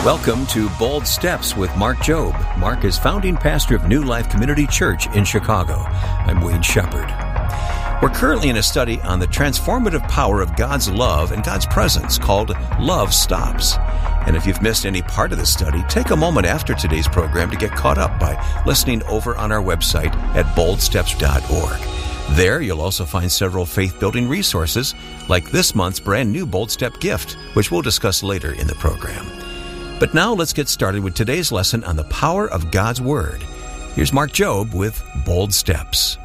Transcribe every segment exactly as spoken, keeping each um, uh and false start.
Welcome to Bold Steps with Mark Jobe. Mark is founding pastor of New Life Community Church in Chicago. I'm Wayne Shepherd. We're currently in a study on the transformative power of God's love and God's presence called Love Stops. And if you've missed any part of the study, take a moment after today's program to get caught up by listening over on our website at bold steps dot org. There, you'll also find several faith-building resources, like this month's brand new Bold Step gift, which we'll discuss later in the program. But now let's get started with today's lesson on the power of God's Word. Here's Mark Jobe with Bold Steps.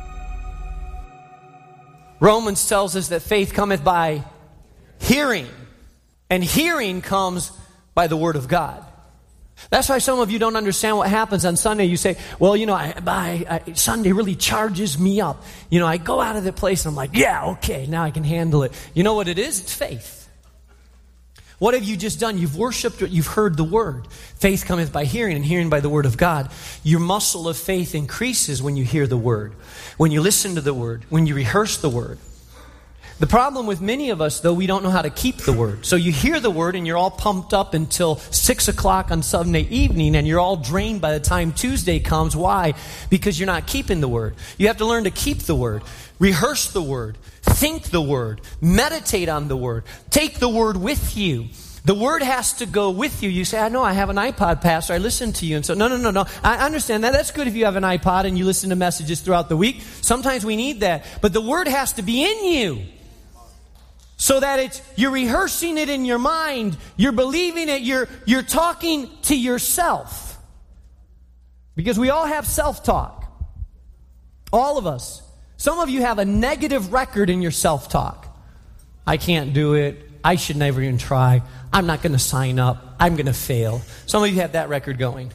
Romans tells us that faith cometh by hearing, and hearing comes by the Word of God. That's why some of you don't understand what happens on Sunday. You say, well, you know, I, I, I, Sunday really charges me up. You know, I go out of the place and I'm like, yeah, okay, now I can handle it. You know what it is? It's faith. What have you just done? You've worshiped, you've heard the Word. Faith cometh by hearing, and hearing by the Word of God. Your muscle of faith increases when you hear the Word, when you listen to the Word, when you rehearse the Word. The problem with many of us, though, we don't know how to keep the Word. So you hear the Word and you're all pumped up until six o'clock on Sunday evening, and you're all drained by the time Tuesday comes. Why? Because you're not keeping the Word. You have to learn to keep the Word. Rehearse the Word. Think the Word. Meditate on the Word. Take the Word with you. The Word has to go with you. You say, I know, I have an iPod, Pastor. I listen to you. And so, no, no, no, no. I understand that. That's good if you have an iPod and you listen to messages throughout the week. Sometimes we need that. But the Word has to be in you. So that it's, you're rehearsing it in your mind. You're believing it. You're, you're talking to yourself. Because we all have self-talk. All of us. Some of you have a negative record in your self-talk. I can't do it. I should never even try. I'm not going to sign up. I'm going to fail. Some of you have that record going.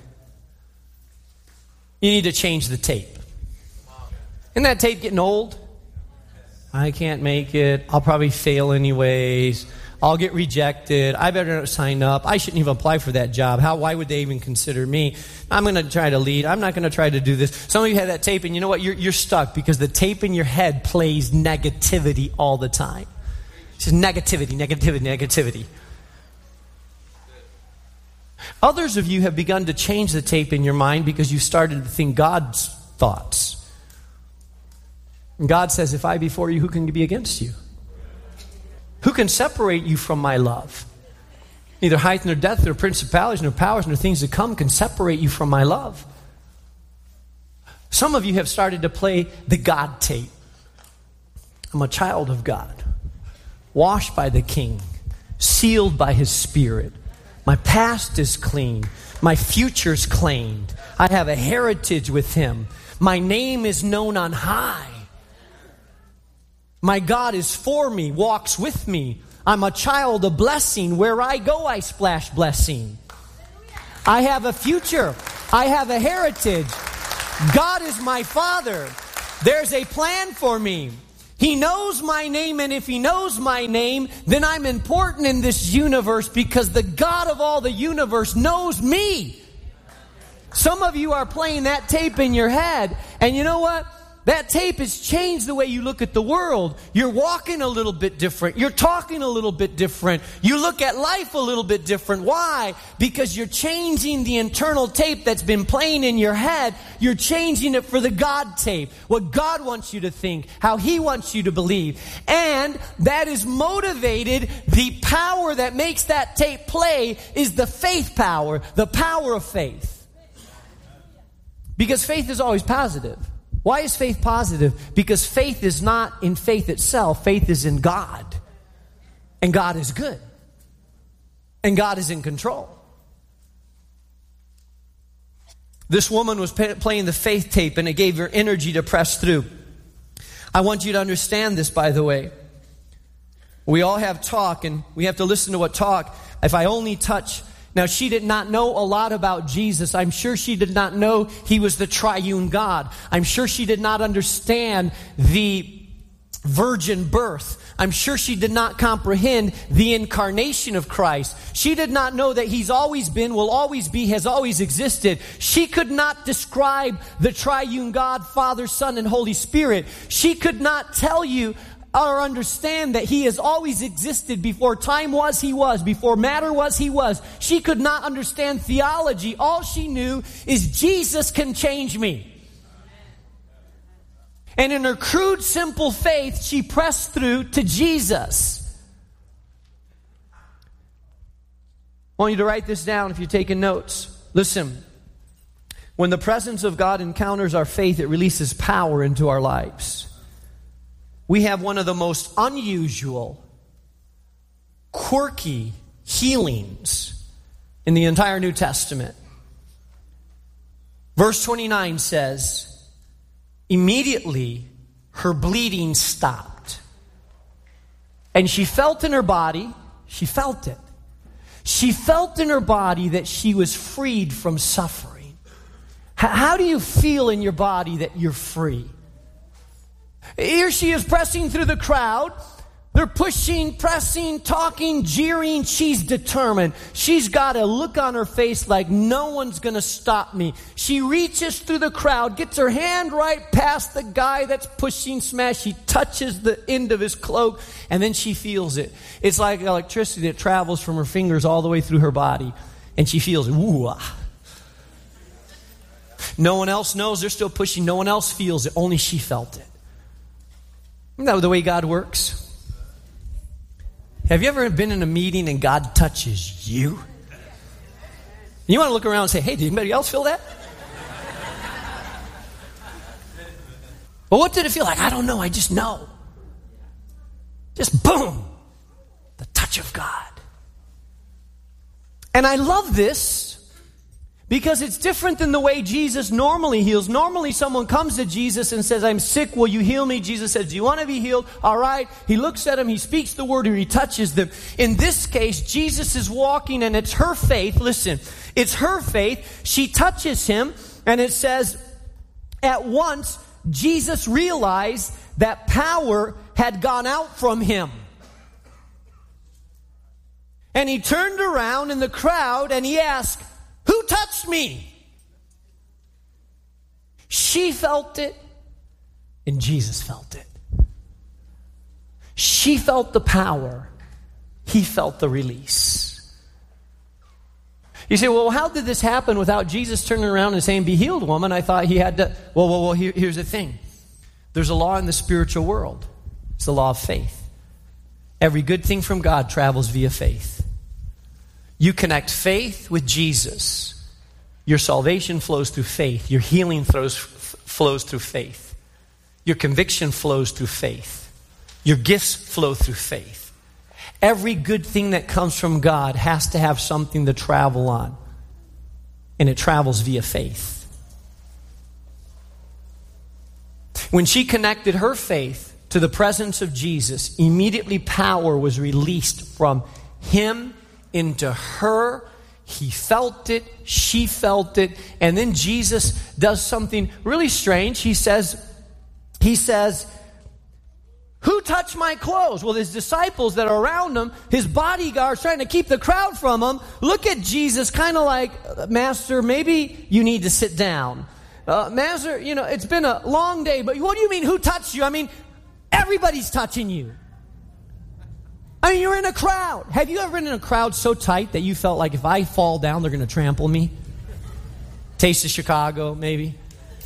You need to change the tape. Isn't that tape getting old? I can't make it. I'll probably fail anyways. I'll get rejected. I better not sign up. I shouldn't even apply for that job. How? Why would they even consider me? I'm going to try to lead. I'm not going to try to do this. Some of you have that tape, and you know what? You're, you're stuck because the tape in your head plays negativity all the time. It's just negativity, negativity, negativity. Others of you have begun to change the tape in your mind because you started to think God's thoughts. And God says, if I be for you, who can be against you? Who can separate you from my love? Neither height nor depth, nor principalities, nor powers, nor things to come can separate you from my love. Some of you have started to play the God tape. I'm a child of God, washed by the King, sealed by His Spirit. My past is clean. My future's claimed. I have a heritage with Him. My name is known on high. My God is for me, walks with me. I'm a child of blessing. Where I go, I splash blessing. I have a future. I have a heritage. God is my Father. There's a plan for me. He knows my name, and if He knows my name, then I'm important in this universe because the God of all the universe knows me. Some of you are playing that tape in your head, and you know what? That tape has changed the way you look at the world. You're walking a little bit different. You're talking a little bit different. You look at life a little bit different. Why? Because you're changing the internal tape that's been playing in your head. You're changing it for the God tape. What God wants you to think. How He wants you to believe. And that is motivated. The power that makes that tape play is the faith power. The power of faith. Because faith is always positive. Why is faith positive? Because faith is not in faith itself. Faith is in God. And God is good. And God is in control. This woman was pay- playing the faith tape, and it gave her energy to press through. I want you to understand this, by the way. We all have talk, and we have to listen to what talk. If I only touch... Now, she did not know a lot about Jesus. I'm sure she did not know He was the triune God. I'm sure she did not understand the virgin birth. I'm sure she did not comprehend the incarnation of Christ. She did not know that He's always been, will always be, has always existed. She could not describe the triune God, Father, Son, and Holy Spirit. She could not tell you or understand that he has always existed. Before time was, he was. Before matter was, he was. She could not understand theology. All she knew is Jesus can change me. And in her crude, simple faith, she pressed through to Jesus. I want you to write this down if you're taking notes. Listen, when the presence of God encounters our faith, it releases power into our lives. We have one of the most unusual, quirky healings in the entire New Testament. Verse twenty-nine says, immediately her bleeding stopped. And she felt in her body, she felt it. She felt in her body that she was freed from suffering. How do you feel in your body that you're free? Here she is pressing through the crowd. They're pushing, pressing, talking, jeering. She's determined. She's got a look on her face like no one's going to stop me. She reaches through the crowd, gets her hand right past the guy that's pushing smash. She touches the end of his cloak, and then she feels it. It's like electricity that travels from her fingers all the way through her body, and she feels it. Ooh, ah. No one else knows they're still pushing. No one else feels it. Only she felt it. Isn't that the way God works? Have you ever been in a meeting and God touches you? You want to look around and say, hey, did anybody else feel that? Well, what did it feel like? I don't know. I just know. Just boom. The touch of God. And I love this because it's different than the way Jesus normally heals. Normally someone comes to Jesus and says, I'm sick, will you heal me? Jesus says, do you want to be healed? All right. He looks at him, he speaks the word, or he touches them. In this case, Jesus is walking and it's her faith. Listen, it's her faith. She touches him and it says, at once, Jesus realized that power had gone out from him. And he turned around in the crowd and he asked, who touched me? She felt it, and Jesus felt it. She felt the power. He felt the release. You say, well, how did this happen without Jesus turning around and saying, be healed, woman? I thought he had to. Well, well, well, here, here's the thing. There's a law in the spiritual world. It's the law of faith. Every good thing from God travels via faith. You connect faith with Jesus. Your salvation flows through faith. Your healing flows, flows through faith. Your conviction flows through faith. Your gifts flow through faith. Every good thing that comes from God has to have something to travel on. And it travels via faith. When she connected her faith to the presence of Jesus, immediately power was released from him into her. He felt it, she felt it, and then Jesus does something really strange. He says, he says, who touched my clothes? Well, his disciples that are around him, his bodyguards trying to keep the crowd from him, look at Jesus kind of like, Master, maybe you need to sit down. Uh, Master, you know, it's been a long day, but what do you mean, who touched you? I mean, everybody's touching you. I mean, you're in a crowd. Have you ever been in a crowd so tight that you felt like if I fall down, they're going to trample me? Taste of Chicago, maybe.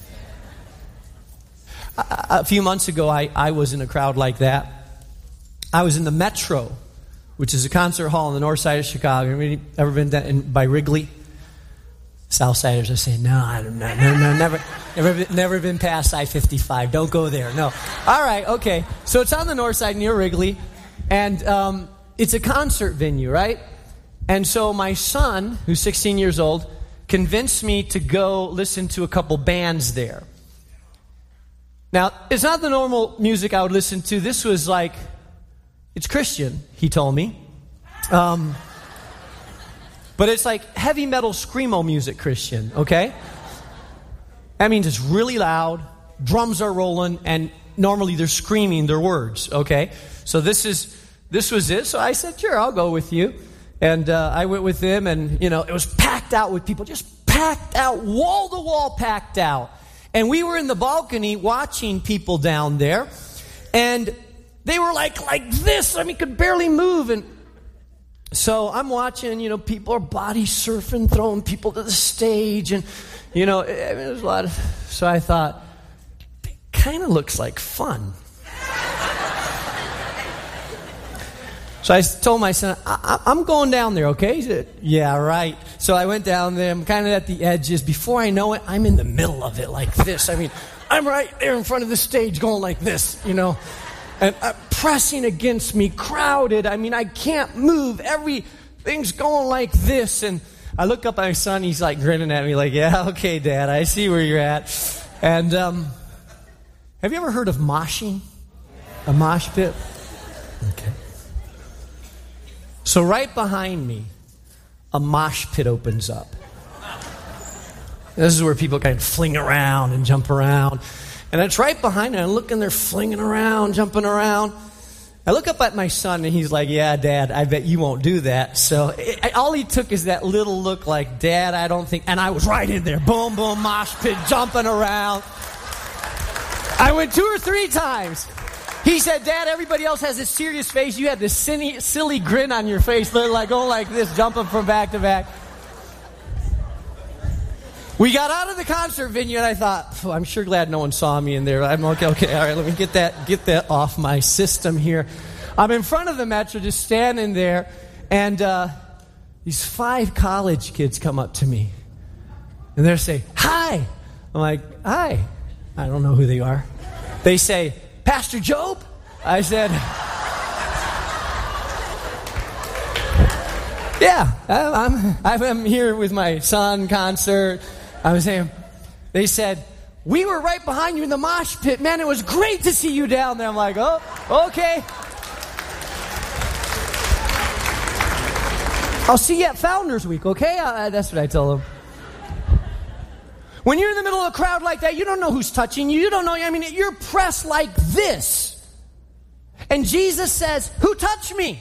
A, a few months ago, I, I was in a crowd like that. I was in the Metro, which is a concert hall on the north side of Chicago. Have ever been in, by Wrigley? Southsiders are saying, no, I don't know, no, no, never, never, been, never been past I fifty-five. Don't go there. No. All right, okay. So it's on the north side near Wrigley. And um, it's a concert venue, right? And so my son, who's sixteen years old, convinced me to go listen to a couple bands there. Now, it's not the normal music I would listen to. This was like, it's Christian, he told me. Um, but it's like heavy metal screamo music Christian, okay? That means it's really loud, drums are rolling, and normally they're screaming their words, okay? So this is this was it. So I said, sure, I'll go with you. And uh, I went with them, and, you know, it was packed out with people, just packed out, wall to wall packed out. And we were in the balcony watching people down there. And They were like, like this. I mean, could barely move. And so I'm watching, you know, people are body surfing, throwing people to the stage. And, you know, it, it was a lot of, so I thought, it kind of looks like fun. So I told my son, I, I'm going down there, okay? He said, yeah, right. So I went down there. I'm kind of at the edges. Before I know it, I'm in the middle of it like this. I mean, I'm right there in front of the stage going like this, you know. And uh, pressing against me, crowded. I mean, I can't move. Everything's going like this. And I look up at my son. He's like grinning at me like, yeah, okay, Dad, I see where you're at. And um, have you ever heard of moshing? A mosh pit? Okay. So right behind me, a mosh pit opens up. This is where people kind of fling around and jump around. And it's right behind me. I'm looking, they're flinging around, jumping around. I look up at my son, and he's like, yeah, Dad, I bet you won't do that. So it, all he took is that little look like, Dad, I don't think... And I was right in there. Boom, boom, mosh pit, jumping around. I went two or three times. He said, Dad, everybody else has this serious face. You had this silly, silly grin on your face, like going like this, jumping from back to back. We got out of the concert venue, and I thought, oh, I'm sure glad no one saw me in there. I'm okay, okay, all right, let me get that, get that off my system here. I'm in front of the Metro, just standing there, and uh, these five college kids come up to me, and they say, hi. I'm like, hi. I don't know who they are. They say, Pastor Job? I said, yeah, I'm, I'm here with my son concert. I was saying, they said, we were right behind you in the mosh pit. Man, it was great to see you down there. I'm like, oh, okay. I'll see you at Founders Week, okay? Uh, that's what I told them. When you're in the middle of a crowd like that, you don't know who's touching you. You don't know, I mean, you're pressed like this. And Jesus says, who touched me?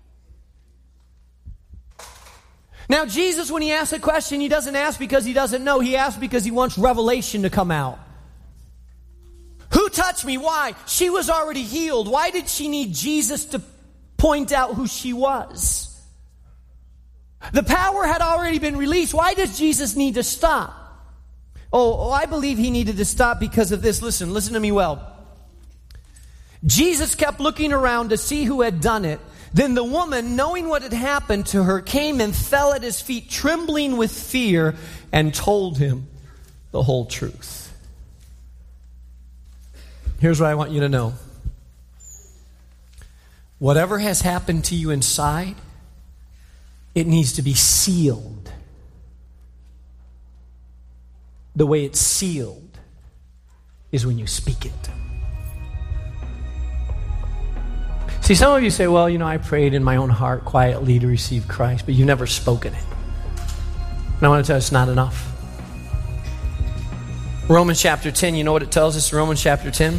Now, Jesus, when he asks a question, he doesn't ask because he doesn't know. He asks because he wants revelation to come out. Who touched me? Why? She was already healed. Why did she need Jesus to point out who she was? The power had already been released. Why does Jesus need to stop? Oh, oh, I believe he needed to stop because of this. Listen, listen to me well. Jesus kept looking around to see who had done it. Then the woman, knowing what had happened to her, came and fell at his feet, trembling with fear, and told him the whole truth. Here's what I want you to know. Whatever has happened to you inside, it needs to be sealed. The way it's sealed is when you speak it. See, some of you say, well, you know, I prayed in my own heart quietly to receive Christ, but you've never spoken it. And I want to tell you, it's not enough. Romans chapter ten, you know what it tells us? Romans chapter ten.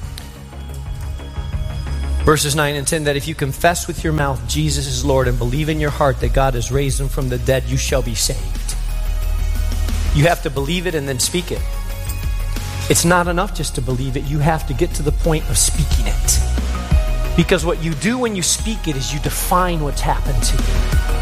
Verses nine and ten, that if you confess with your mouth Jesus is Lord and believe in your heart that God has raised him from the dead, you shall be saved. You have to believe it and then speak it. It's not enough just to believe it. You have to get to the point of speaking it. Because what you do when you speak it is you define what's happened to you.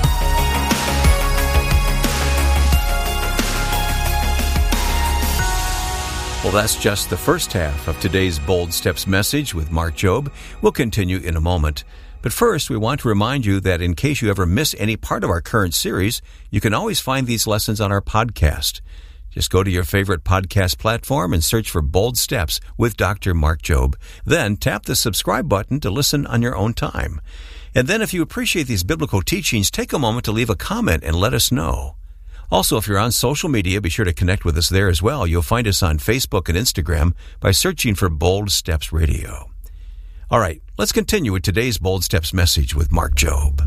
Well, that's just the first half of today's Bold Steps message with Mark Jobe. We'll continue in a moment. But first, we want to remind you that in case you ever miss any part of our current series, you can always find these lessons on our podcast. Just go to your favorite podcast platform and search for Bold Steps with Doctor Mark Jobe. Then tap the subscribe button to listen on your own time. And then if you appreciate these biblical teachings, take a moment to leave a comment and let us know. Also, if you're on social media, be sure to connect with us there as well. You'll find us on Facebook and Instagram by searching for Bold Steps Radio. All right, let's continue with today's Bold Steps message with Mark Jobe.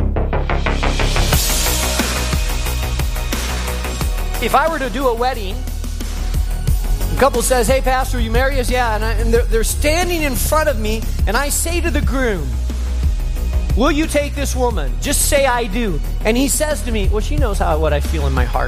If I were to do a wedding, a couple says, hey, Pastor, will you marry us? Yeah, and, I, and they're, they're standing in front of me, and I say to the groom, will you take this woman? Just say I do. And he says to me, well, she knows how what I feel in my heart.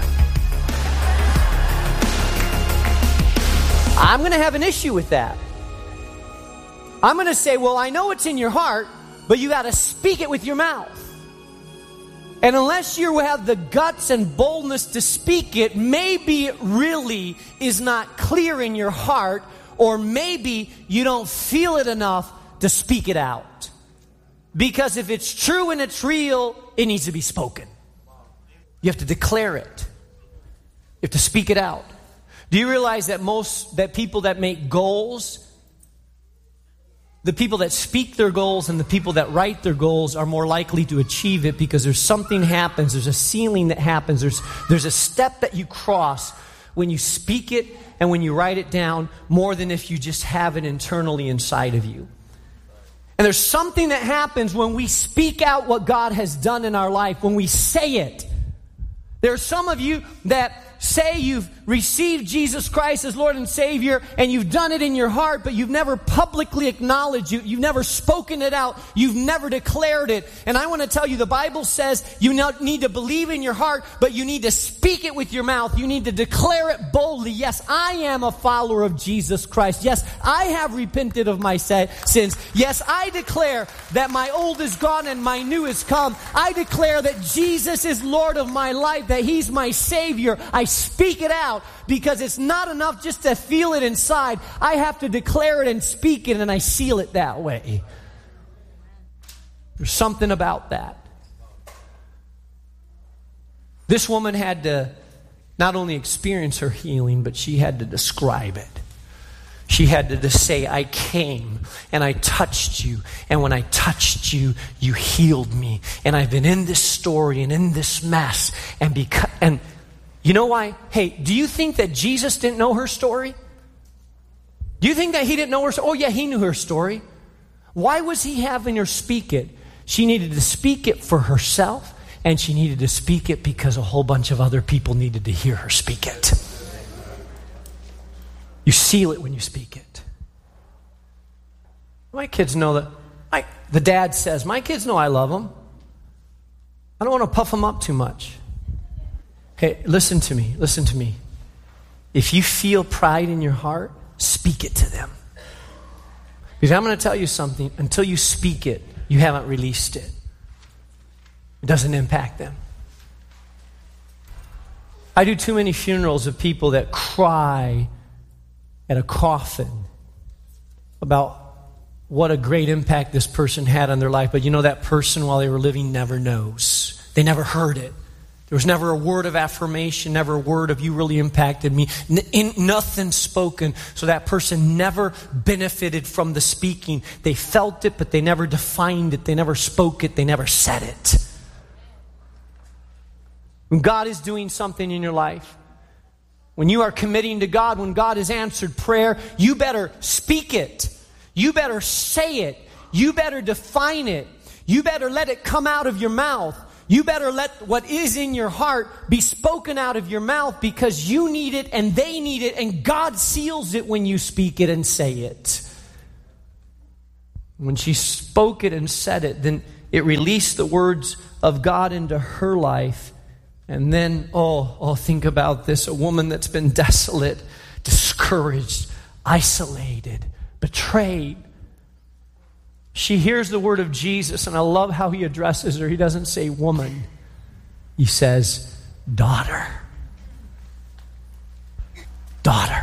I'm going to have an issue with that. I'm going to say, well, I know it's in your heart, but you got to speak it with your mouth. And unless you have the guts and boldness to speak it, maybe it really is not clear in your heart, or maybe you don't feel it enough to speak it out. Because if it's true and it's real, it needs to be spoken. You have to declare it. You have to speak it out. Do you realize that most, that people that make goals, the people that speak their goals and the people that write their goals are more likely to achieve it because there's something happens, there's a ceiling that happens, there's, there's a step that you cross when you speak it and when you write it down more than if you just have it internally inside of you. And there's something that happens when we speak out what God has done in our life, when we say it. There are some of you that say you've received Jesus Christ as Lord and Savior, and you've done it in your heart, but you've never publicly acknowledged it. You've never spoken it out. You've never declared it. And I want to tell you, the Bible says you need to believe in your heart, but you need to speak it with your mouth. You need to declare it boldly. Yes, I am a follower of Jesus Christ. Yes, I have repented of my sins. Yes, I declare that my old is gone and my new is come. I declare that Jesus is Lord of my life, that He's my Savior. I speak it out because it's not enough just to feel it inside. I have to declare it and speak it, and I seal it that way. There's something about that. This woman had to not only experience her healing, but she had to describe it. She had to just say, I came and I touched you. And when I touched you, you healed me. And I've been in this story and in this mess. And because, and you know why? Hey, do you think that Jesus didn't know her story? Do you think that He didn't know her story? Oh yeah, He knew her story. Why was He having her speak it? She needed to speak it for herself, and she needed to speak it because a whole bunch of other people needed to hear her speak it. You seal it when you speak it. My kids know that. My, the dad says, my kids know I love them. I don't want to puff them up too much. Hey, listen to me. Listen to me. If you feel pride in your heart, speak it to them. Because I'm going to tell you something. Until you speak it, you haven't released it. It doesn't impact them. I do too many funerals of people that cry at a coffin about what a great impact this person had on their life. But you know, that person while they were living never knows. They never heard it. There was never a word of affirmation, never a word of you really impacted me. N- in, nothing spoken. So that person never benefited from the speaking. They felt it, but they never defined it. They never spoke it. They never said it. When God is doing something in your life, when you are committing to God, when God has answered prayer, you better speak it. You better say it. You better define it. You better let it come out of your mouth. You better let what is in your heart be spoken out of your mouth, because you need it and they need it, and God seals it when you speak it and say it. When she spoke it and said it, then it released the words of God into her life. And then, oh, oh, think about this. A woman that's been desolate, discouraged, isolated, betrayed. She hears the word of Jesus, and I love how He addresses her. He doesn't say woman. He says, daughter. Daughter.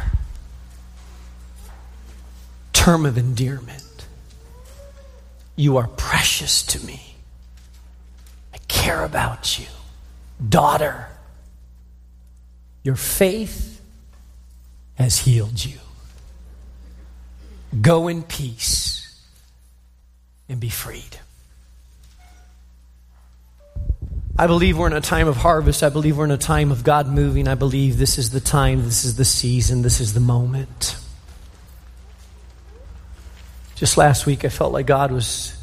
Term of endearment. You are precious to me. I care about you. Daughter, your faith has healed you. Go in peace and be freed. I believe we're in a time of harvest. I believe we're in a time of God moving. I believe this is the time, this is the season, this is the moment. Just last week, I felt like God was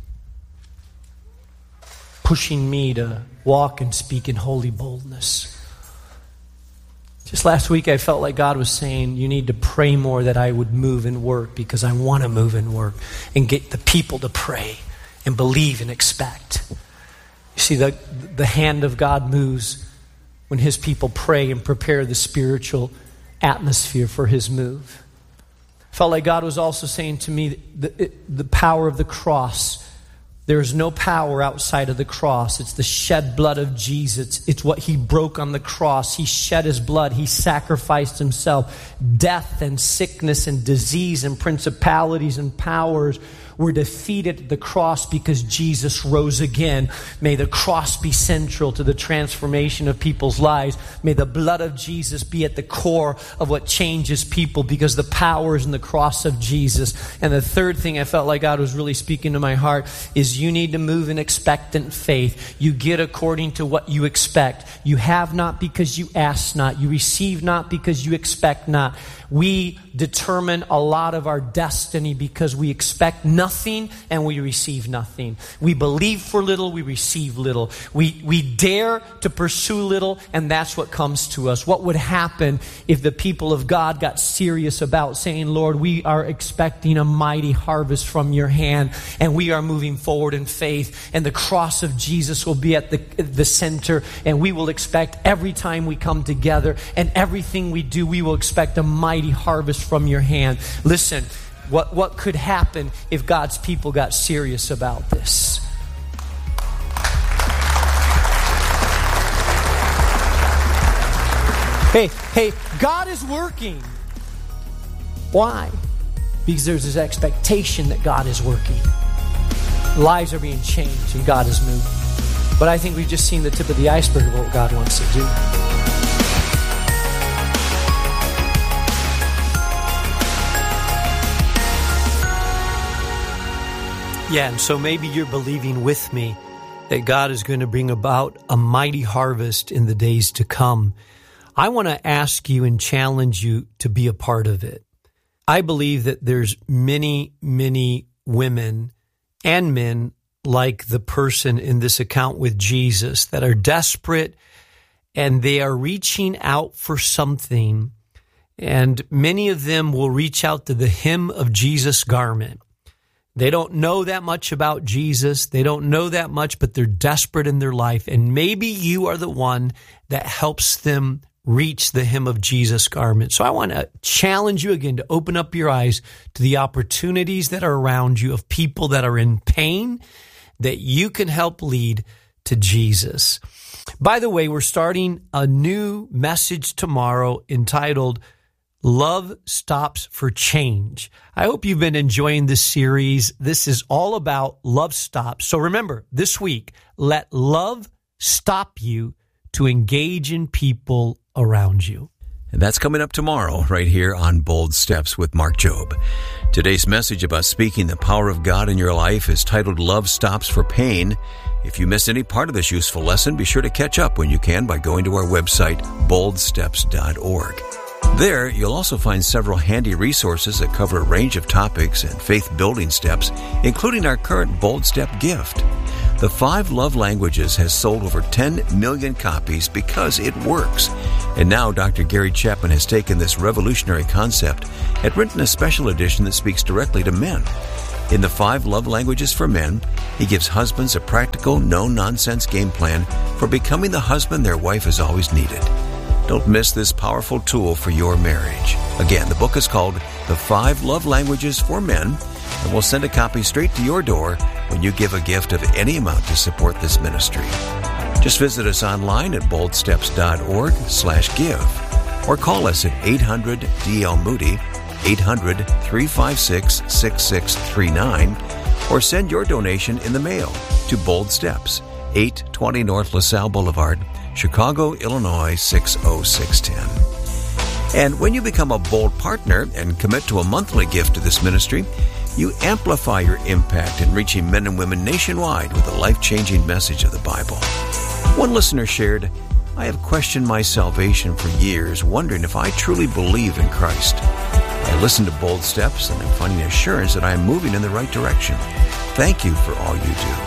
pushing me to walk and speak in holy boldness. Just last week, I felt like God was saying, you need to pray more that I would move and work, because I want to move and work and get the people to pray and believe and expect. You see, the, the hand of God moves when His people pray and prepare the spiritual atmosphere for His move. Felt like God was also saying to me the, the power of the cross. There is no power outside of the cross. It's the shed blood of Jesus. It's what he broke on the cross. He shed his blood. He sacrificed himself. Death and sickness and disease and principalities and powers were defeated at the cross because Jesus rose again. May the cross be central to the transformation of people's lives. May the blood of Jesus be at the core of what changes people, because the power is in the cross of Jesus. And the third thing I felt like God was really speaking to my heart is you need to move in expectant faith. You get according to what you expect. You have not because you ask not. You receive not because you expect not. We determine a lot of our destiny because we expect nothing and we receive nothing. We believe for little, we receive little. We we dare to pursue little, and that's what comes to us. What would happen if the people of God got serious about saying, Lord, we are expecting a mighty harvest from your hand, and we are moving forward in faith, and the cross of Jesus will be at the, the center, and we will expect every time we come together and everything we do, we will expect a mighty harvest from your hand. Listen, what, what could happen if God's people got serious about this? Hey, hey, God is working. Why? Because there's this expectation that God is working. Lives are being changed and God is moving. But I think we've just seen the tip of the iceberg of what God wants to do. Yeah, and so maybe you're believing with me that God is going to bring about a mighty harvest in the days to come. I want to ask you and challenge you to be a part of it. I believe that there's many, many women and men like the person in this account with Jesus that are desperate and they are reaching out for something. And many of them will reach out to the hem of Jesus' garment. They don't know that much about Jesus. They don't know that much, but they're desperate in their life. And maybe you are the one that helps them reach the hem of Jesus' garment. So I want to challenge you again to open up your eyes to the opportunities that are around you of people that are in pain that you can help lead to Jesus. By the way, we're starting a new message tomorrow entitled Love Stops for Change. I hope you've been enjoying this series. This is all about love stops. So remember, this week, let love stop you to engage in people around you. And that's coming up tomorrow right here on Bold Steps with Mark Jobe. Today's message about speaking the power of God in your life is titled Love Stops for Pain. If you missed any part of this useful lesson, be sure to catch up when you can by going to our website, bold steps dot org. There, you'll also find several handy resources that cover a range of topics and faith-building steps, including our current Bold Step gift. The Five Love Languages has sold over ten million copies because it works. And now Doctor Gary Chapman has taken this revolutionary concept and written a special edition that speaks directly to men. In the Five Love Languages for Men, he gives husbands a practical, no-nonsense game plan for becoming the husband their wife has always needed. Don't miss this powerful tool for your marriage. Again, the book is called The Five Love Languages for Men, and we'll send a copy straight to your door when you give a gift of any amount to support this ministry. Just visit us online at bold steps dot org slash give or call us at eight hundred D L Moody, eight hundred, three five six, six six three nine, or send your donation in the mail to Bold Steps, eight twenty North LaSalle Boulevard, Chicago, Illinois, six oh six one oh. And when you become a Bold partner and commit to a monthly gift to this ministry, you amplify your impact in reaching men and women nationwide with a life-changing message of the Bible. One listener shared, I have questioned my salvation for years, wondering if I truly believe in Christ. I listen to Bold Steps and I'm finding assurance that I am moving in the right direction. Thank you for all you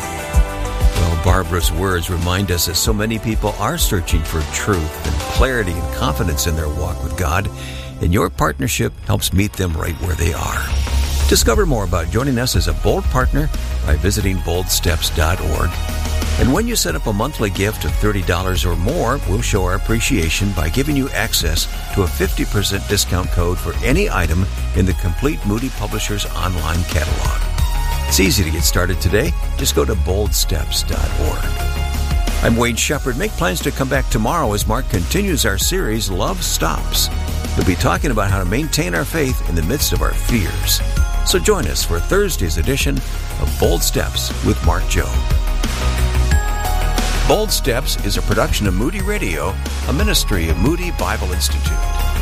do. Well, Barbara's words remind us that so many people are searching for truth and clarity and confidence in their walk with God, and your partnership helps meet them right where they are. Discover more about joining us as a Bold partner by visiting bold steps dot org. And when you set up a monthly gift of thirty dollars or more, we'll show our appreciation by giving you access to a fifty percent discount code for any item in the complete Moody Publishers online catalog. It's easy to get started today. Just go to bold steps dot org. I'm Wade Shepard. Make plans to come back tomorrow as Mark continues our series, Love Stops. He'll be talking about how to maintain our faith in the midst of our fears. So join us for Thursday's edition of Bold Steps with Mark Jobe. Bold Steps is a production of Moody Radio, a ministry of Moody Bible Institute.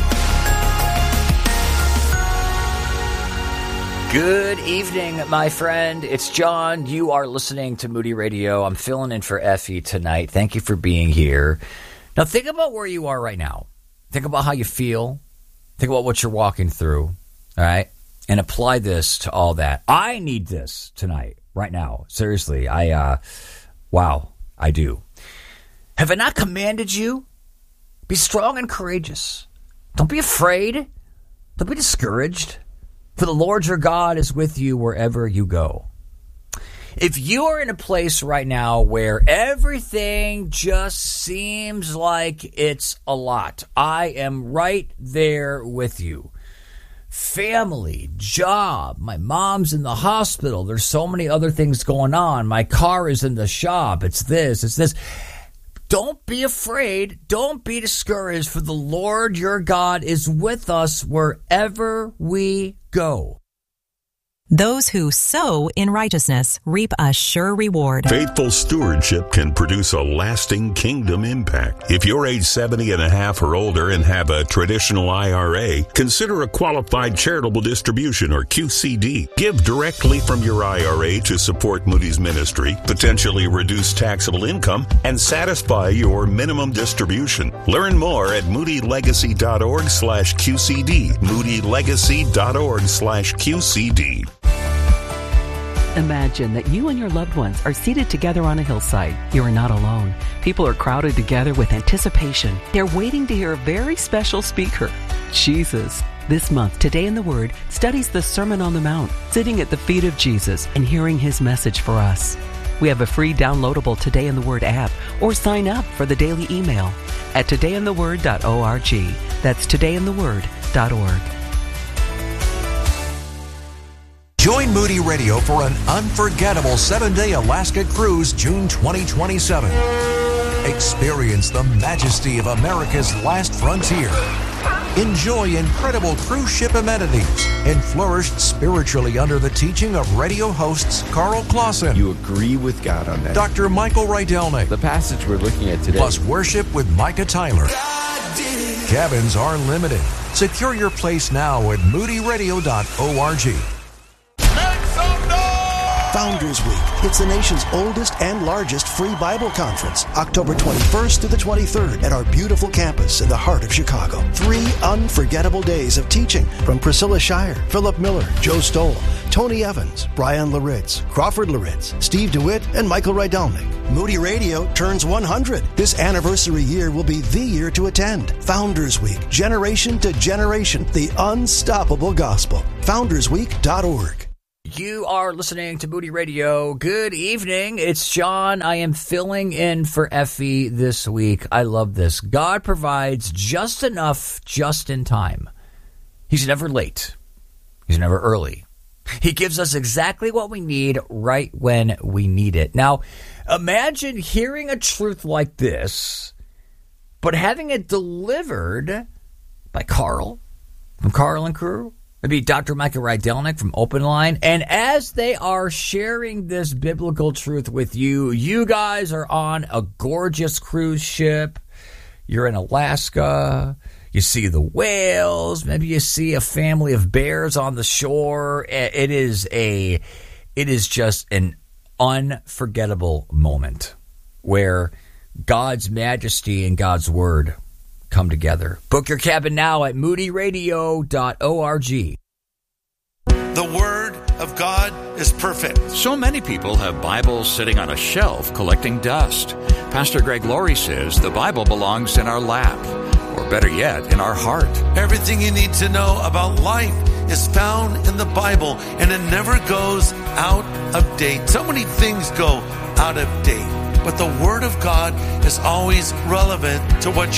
Good evening, my friend. It's John. You are listening to Moody Radio. I'm filling in for Effie tonight. Thank you for being here. Now, think about where you are right now. Think about how you feel. Think about what you're walking through, all right? And apply this to all that. I need this tonight, right now. Seriously, I, uh, wow. I do. Have I not commanded you? Be strong and courageous. Don't be afraid. Don't be discouraged. For the Lord your God is with you wherever you go. If you are in a place right now where everything just seems like it's a lot, I am right there with you. Family, job, my mom's in the hospital. There's so many other things going on. My car is in the shop. It's this, it's this. Don't be afraid. Don't be discouraged, for the Lord your God is with us wherever we go. Those who sow in righteousness reap a sure reward. Faithful stewardship can produce a lasting kingdom impact. If you're age seventy and a half or older and have a traditional I R A, consider a qualified charitable distribution, or Q C D. Give directly from your I R A to support Moody's ministry, potentially reduce taxable income, and satisfy your minimum distribution. Learn more at moodylegacy.org slash QCD. moodylegacy.org slash QCD. Imagine that you and your loved ones are seated together on a hillside. You are not alone. People are crowded together with anticipation. They're waiting to hear a very special speaker, Jesus. This month, Today in the Word studies the Sermon on the Mount, sitting at the feet of Jesus and hearing his message for us. We have a free downloadable Today in the Word app, or sign up for the daily email at today in the word dot org. That's today in the word dot org. Join Moody Radio for an unforgettable seven-day Alaska cruise, June twenty twenty-seven. Experience the majesty of America's last frontier. Enjoy incredible cruise ship amenities and flourish spiritually under the teaching of radio hosts Carl Clausen. You agree with God on that. Doctor Michael Rydelnik. The passage we're looking at today. Plus worship with Micah Tyler. Cabins are limited. Secure your place now at moody radio dot org. Founders Week. It's the nation's oldest and largest free Bible conference, October twenty-first through the twenty-third at our beautiful campus in the heart of Chicago. Three unforgettable days of teaching from Priscilla Shire, Philip Miller, Joe Stoll, Tony Evans, Brian Laritz, Crawford Laritz, Steve DeWitt, and Michael Rydelnik. Moody Radio turns one hundred. This anniversary year will be the year to attend. Founders Week, generation to generation, the unstoppable gospel. founders week dot org. You are listening to Moody Radio. Good evening. It's John. I am filling in for Effie this week. I love this. God provides just enough, just in time. He's never late. He's never early. He gives us exactly what we need right when we need it. Now, imagine hearing a truth like this, but having it delivered by Carl from Carl and Crew. Maybe Doctor Michael Rydelnik from Open Line. And as they are sharing this biblical truth with you, you guys are on a gorgeous cruise ship. You're in Alaska. You see the whales. Maybe you see a family of bears on the shore. It is a, it is just an unforgettable moment where God's majesty and God's word come together. Book your cabin now at moody radio dot org. The Word of God is perfect. So many people have Bibles sitting on a shelf collecting dust. Pastor Greg Laurie says the Bible belongs in our lap, or better yet, in our heart. Everything you need to know about life is found in the Bible, and it never goes out of date. So many things go out of date. but the Word of God is always relevant to what